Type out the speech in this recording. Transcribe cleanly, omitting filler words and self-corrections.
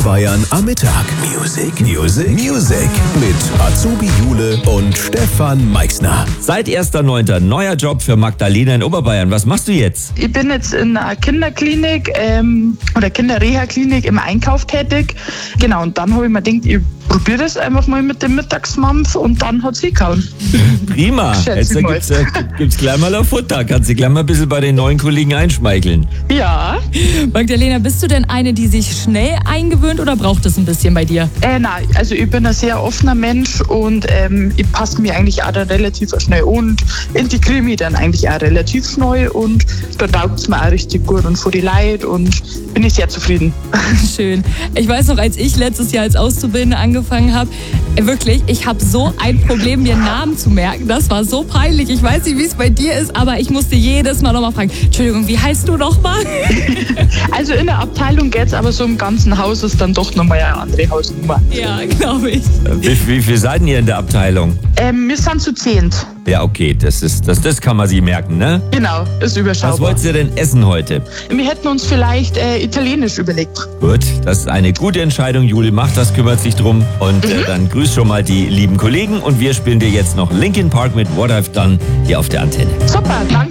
Oberbayern am Mittag. Music mit Azubi Jule und Stefan Meixner. Seit 1.9. neuer Job für Magdalena in Oberbayern. Was machst du jetzt? Ich bin jetzt in einer Kinderklinik oder Kinderreha-Klinik im Einkauf tätig. Genau, und dann habe ich mir gedacht, ich probiere das einfach mal mit dem Mittagsmampf und dann hat sie gehauen. Prima. Jetzt gibt's gleich mal ein Futter. Kannst du gleich mal ein bisschen bei den neuen Kollegen einschmeicheln. Ja. Magdalena, bist du denn eine, die sich schnell eingewöhnt oder braucht es ein bisschen bei dir? Nein, also ich bin ein sehr offener Mensch und ich passe mich eigentlich auch da relativ schnell und integriere mich dann eigentlich auch relativ schnell und da taugt es mir auch richtig gut und vor die Leute und bin ich sehr zufrieden. Schön. Ich weiß noch, als ich letztes Jahr als Auszubildende angefangen habe, wirklich, ich habe so ein Problem, mir Namen zu merken. Das war so peinlich. Ich weiß nicht, wie es bei dir ist, aber ich musste jedes Mal nochmal fragen, Entschuldigung, wie heißt du nochmal? Also in der Abteilung geht es, aber so im ganzen Haus ist dann doch nochmal eine andere Hausnummer. Ja, glaube ich. Wie viel seid ihr in der Abteilung? Wir sind zu 10. Ja, okay, das kann man sich merken, ne? Genau, ist überschaubar. Was wollt ihr denn essen heute? Wir hätten uns vielleicht Italienisch überlegt. Gut, das ist eine gute Entscheidung. Jule macht das, kümmert sich drum. Und dann grüß schon mal die lieben Kollegen. Und wir spielen dir jetzt noch Linkin Park mit What I've Done hier auf der Antenne. Super, danke.